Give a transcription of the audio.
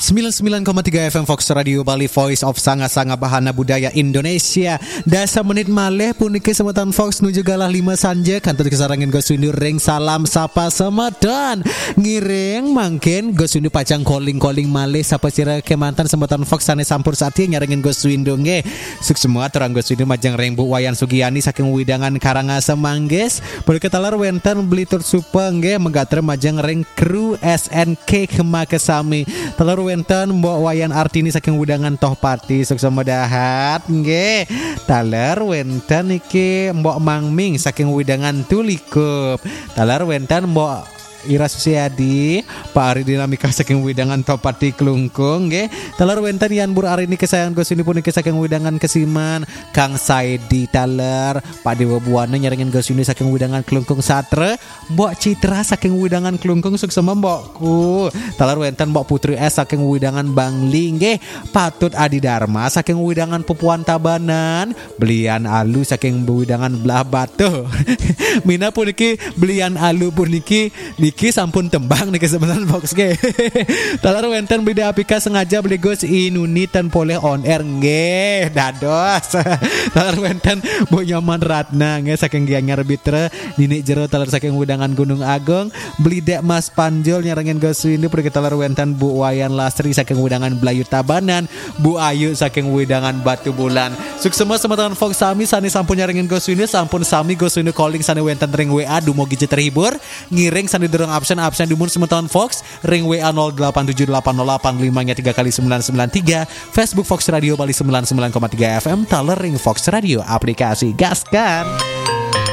99,3 FM Fox Radio Bali, Voice of Sanga-Sanga Bahana Budaya Indonesia. Dasa menit malih puniki semetan Fox nuju galah 5 sanje kantor kesarangin Gosundu ring salam sapa semedan ngiring mangkin Gosundu pacang calling malih sapa sira kemantan semetan Fox sane sampur sati nyarengin Gosundu nge suk semua terang Gosundu majang ring Bu Wayan Sugiani saking widangan Karangasem mangges boleh ketalar wenten beli tur supeng nge menggater majang ring kru SNK kemakesami telur wenten Mbok Wayan Artini saking widangan Tohpati sukses dahat nggih. Taler wenten iki Mbok Mangming saking widangan Tulikup. Taler wenten Mbok Ira Susiadi, Pak Ari Dinamika saking widangan Tohpati Klungkung nggih. Taler wenten Yan Bur Arini kesayangan Gosuni puniki saking widangan Kesiman. Kang Saidi taler, Pak Dewa Buwana nyarengin Gosuni saking widangan Klungkung Satre. Mbok Citra saking widangan Klungkung suksema mbokku. Taler wenten Mbok Putri S saking widangan Bangli nggih. Patut Adi Dharma saking widangan Pupuan Tabanan. Belian Alu saking widangan Belah Batu. Mina puniki belian Alu puniki niki sampun tembang niki sebenarnya Fox ge. Talar wenten beda apika sengaja beli Gus Inuni tan poleh on air nggih dados. Talar wenten Bu Nyaman Ratna nggih saking Gianyar Bitra Nini Jero talar saking widangan Gunung Agung beli Dek Mas Panjol nyarengin Gus Windu pergi talar wenten Bu Wayan Lasri saking widangan Belayu Tabanan Bu Ayu saking widangan Batu Bulan. Suksema semetan Fox sami sani sampun nyarengin Gus Windu sampun sami Gus Windu calling sani wenten ring WA dumugi terhibur ngiring sani dereng absen dimun semeton Fox ring WA 087808 3 kali 993 Facebook Fox Radio Bali 99,3 FM taler ring Fox Radio aplikasi gaskan.